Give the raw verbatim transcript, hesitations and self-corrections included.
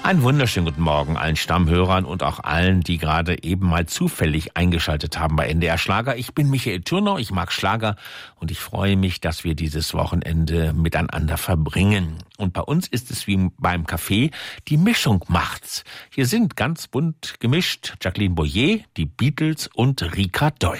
Einen wunderschönen guten Morgen allen Stammhörern und auch allen, die gerade eben mal zufällig eingeschaltet haben bei N D R Schlager. Ich bin Michael Thürner, ich mag Schlager und ich freue mich, dass wir dieses Wochenende miteinander verbringen. Und bei uns ist es wie beim Café, die Mischung macht's. Hier sind ganz bunt gemischt Jacqueline Boyer, die Beatles und Rika Deutsch.